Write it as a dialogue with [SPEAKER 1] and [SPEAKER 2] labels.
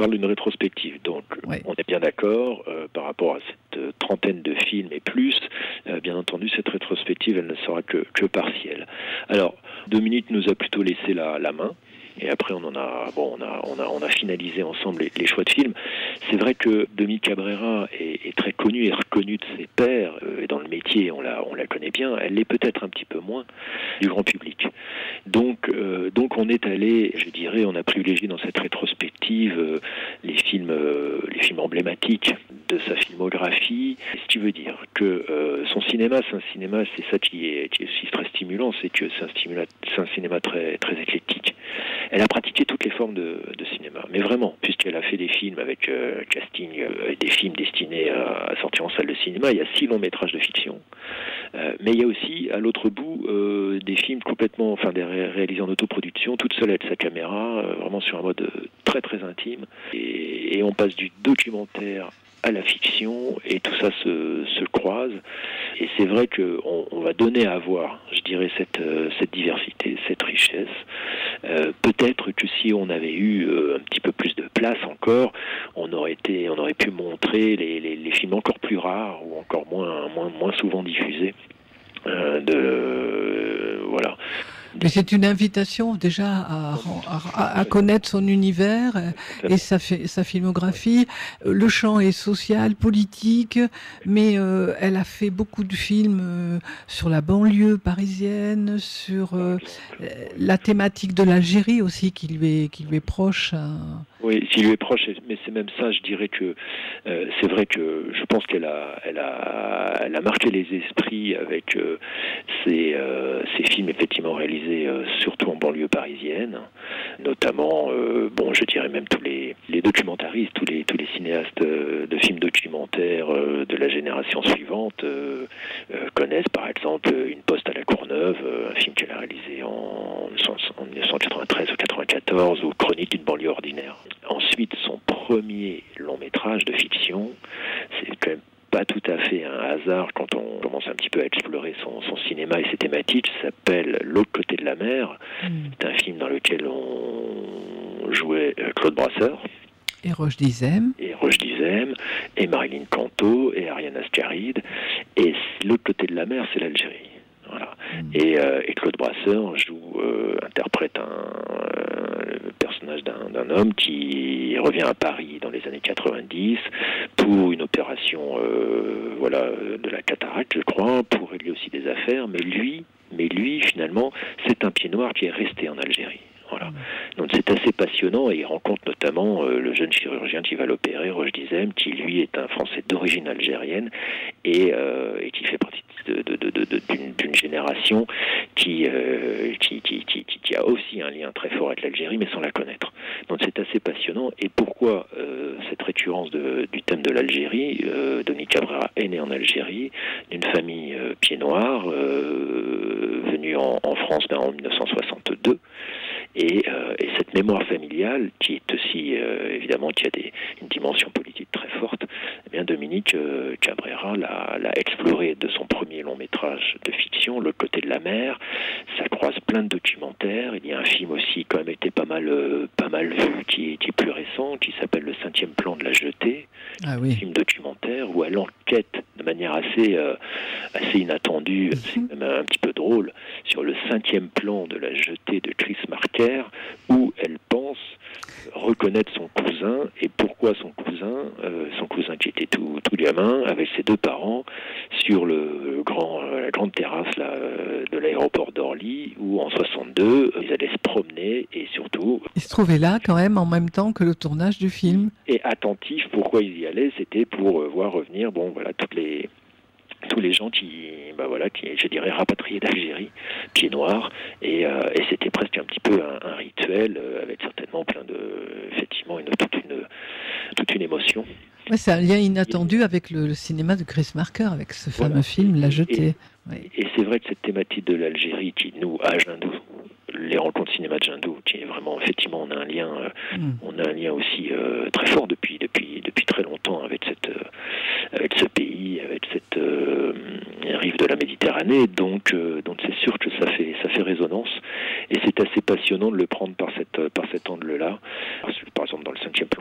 [SPEAKER 1] parle d'une rétrospective, donc on est bien d'accord par rapport à cette trentaine de films et plus. Bien entendu, cette rétrospective, elle ne sera que partielle. Alors, Dominique nous a plutôt laissé la main. Et après, on a finalisé ensemble les choix de films. C'est vrai que Dominique Cabrera est très connue et reconnue de ses pairs. Et dans le métier, on la connaît bien. Elle l'est peut-être un petit peu moins du grand public. Donc on est allé, je dirais, on a privilégié dans cette rétrospective les films emblématiques de sa filmographie. Ce qui veut dire que son cinéma, c'est ça qui est aussi très stimulant, c'est que c'est un cinéma très, très éclectique. Elle a pratiqué toutes les formes de cinéma, mais vraiment, puisqu'elle a fait des films avec casting, des films destinés à sortir en salle de cinéma. Il y a 6 longs métrages de fiction, mais il y a aussi, à l'autre bout, des films complètement, réalisés en autoproduction, toute seule avec sa caméra, vraiment sur un mode très très intime. Et on passe du documentaire à la fiction, et tout ça se croise. Et c'est vrai qu'on va donner à voir, je dirais, cette diversité, cette richesse. Peut-être que si on avait eu un petit peu plus de place encore, on aurait pu montrer les films encore plus rares ou encore moins souvent diffusés. Voilà.
[SPEAKER 2] Mais c'est une invitation déjà à connaître son univers et sa filmographie. Le champ est social, politique, mais elle a fait beaucoup de films sur la banlieue parisienne, sur la thématique de l'Algérie aussi qui lui est proche.
[SPEAKER 1] Oui, qui lui est proche, mais c'est même ça, je dirais que c'est vrai que je pense qu'elle a marqué les esprits avec ces films effectivement réalisés surtout en banlieue parisienne, notamment, je dirais même tous les documentaristes, tous les cinéastes de films documentaires de la génération suivante connaissent par exemple Une poste à la Courneuve, un film qu'elle a réalisé en 1993 ou 94, ou Chronique d'une banlieue ordinaire. Ensuite, son premier long métrage de fiction, c'est quand même pas tout à fait un hasard quand on commence un petit peu à explorer son cinéma et ses thématiques, s'appelle L'autre côté de la mer. C'est un film dans lequel on jouait Claude Brasseur.
[SPEAKER 2] Et Roche Dizem.
[SPEAKER 1] Et Marilyn Canto, et Ariane Ascaride. Et L'autre côté de la mer, c'est l'Algérie. Voilà. Et Claude Brasseur interprète le personnage d'un homme qui revient à Paris dans les années 90 pour une opération de la cataracte, je crois, pour régler aussi des affaires, mais lui finalement c'est un pied noir qui est resté en Algérie. Voilà. Donc c'est assez passionnant, et il rencontre notamment le jeune chirurgien qui va l'opérer, Roche Dizem, qui lui est un Français d'origine algérienne et qui fait partie d'une génération qui a aussi un lien très fort avec l'Algérie, mais sans la connaître. Donc c'est assez passionnant. Et pourquoi cette récurrence du thème de l'Algérie? Dominique Cabrera est né en Algérie, d'une famille pied noir, venue en France en 1962. Et cette mémoire familiale, qui est aussi, évidemment, qui a une dimension politique très forte, eh bien Dominique Cabrera l'a exploré de son premier long métrage de fiction, L'autre côté de la mer. Ça croise plein de documentaires. Il y a un film aussi, quand même, été pas mal vu, qui est plus récent, qui s'appelle Le 5e plan de la jetée.
[SPEAKER 2] Ah oui.
[SPEAKER 1] Un film documentaire où elle enquête de manière assez inattendue, même un petit peu drôle, sur le 5e plan de la jetée de Chris Marker, où elle pense reconnaître son cousin, et pourquoi son cousin qui était tout gamin, avec ses 2 parents, sur la grande terrasse de l'aéroport d'Orly, où en 62, ils allaient se promener, et surtout...
[SPEAKER 2] Ils se trouvaient là quand même en même temps que le tournage du film.
[SPEAKER 1] Et attentifs, pourquoi ils y allaient, c'était pour voir revenir, tous les gens qui, je dirais, rapatriés d'Algérie, pieds noirs, et c'était presque un petit peu un rituel, avec certainement effectivement, toute une émotion.
[SPEAKER 2] Ouais, c'est un lien inattendu avec le cinéma de Chris Marker, avec ce fameux film La Jetée.
[SPEAKER 1] Et c'est vrai que cette thématique de l'Algérie, qui nous, à Jindou, les rencontres cinéma de Jindou, qui est vraiment, effectivement, on a un lien aussi très fort depuis très longtemps avec ce pays, avec cette rive de la Méditerranée. Donc c'est sûr que ça fait résonance, et c'est assez passionnant de le prendre par cet angle-là. Par exemple, dans le 5e plan